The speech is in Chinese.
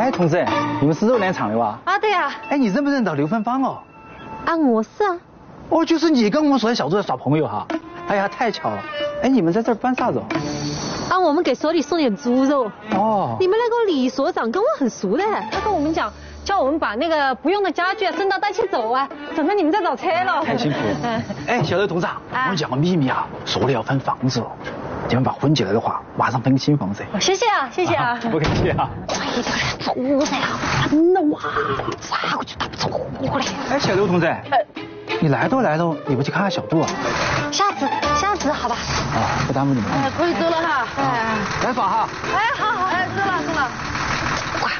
哎，同志，你们是肉联厂的吧？ 啊，对呀。 哎，你认不认得刘芬芳哦？ 啊，我是啊。 哦，就是你跟我们所在小组的耍朋友哈。哎呀，太巧了。哎，你们在这儿办啥子？ 啊，我们给所里送点猪肉。 哦。 你们那个李所长跟我很熟的，他跟我们讲，叫我们把那个不用的家具啊分到带去走啊，省得你们在找车了。 太辛苦了。哎，小刘同志，我跟你讲个秘密啊，所里要分房子哦。你们把婚结了的话，马上分个新房子。 谢谢啊，谢谢啊。 不客气啊。 快点走噻，烦了哇！抓过去打不走我嘞。 哎，小刘同志，你来都来了，你不去看看小杜啊？ 下次好吧。 啊，不耽误你们。 可以走了哈。 来耍哈。 哎，